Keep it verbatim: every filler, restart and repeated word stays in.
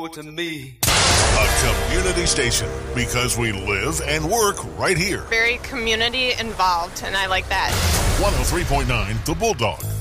it to me. A community station because we live and work right here. Very community involved, and I like that. one oh three point nine The Bulldog.